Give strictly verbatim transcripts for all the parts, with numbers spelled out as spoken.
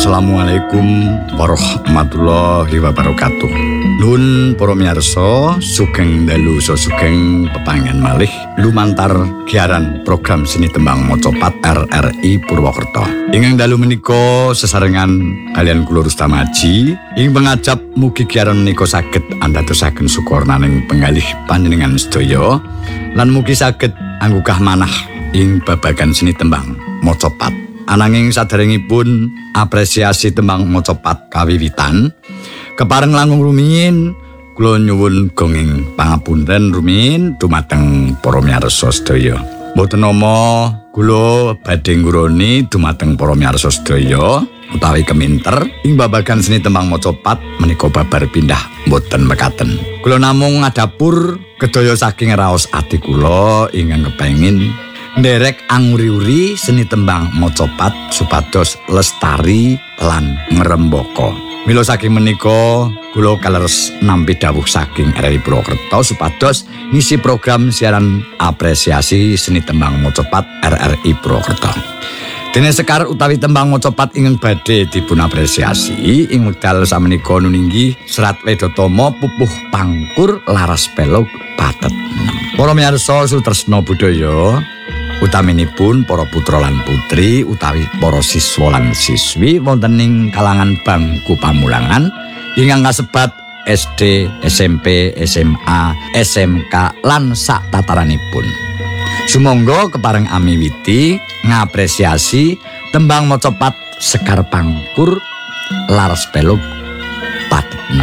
Assalamualaikum warahmatullahi wabarakatuh. Nun para miyarsa, sugeng dalu so sugeng pepangen malih lumantar giaran program seni tembang macapat R R I Purwokerto. Ingkang dalu menika sesarengan kalian kula Rustam Haji ing pangajap mugi giaran menika saged andadosaken sukurnaning penggalih panjenengan sedaya lan mugi saged anggugah manah ing babagan seni tembang macapat. Ananging saderengipun apresiasi tembang macapat kawiwitan kepareng langkung rumiyin kula nyuwun gonging pangapunten rumiyin dumateng para miyarsa sedaya. Mboten nama kula badhe ngguroni dumateng para miyarsa sedaya utawi keminter ing babagan seni tembang macapat menika babar pindah mboten mekaten. Kula namung ngadapur kedaya saking raos ati kula ingkang kepengin nderek anguri-uri seni tembang macapat supados lestari lan ngrembaka. Mila saking menika kula kaleres nampi dawuh saking R R I Purwokerto supados ngisi program siaran apresiasi seni tembang macapat R R I Purwokerto. Dene sekar utawi tembang macapat ingkang badhe dipun apresiasi ing wekdal samenika nuninggi Serat Wedotama pupuh pangkur laras pelog patet enem. Para miyarsa sutresna budaya utaminipun para putra lan putri utawi para siswa lan siswi wonten ing kalangan bangku pamulangan ingkang kasebat S D, S M P, S M A, S M K lan sak tataranipun. Sumangga kepareng amiwiti ngapresiasi tembang macapat Sekar Pangkur laras pelog patet enem.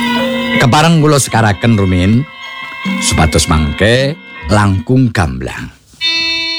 Kepareng kula sekaraken rumiyin supados mangke langkung gamblang.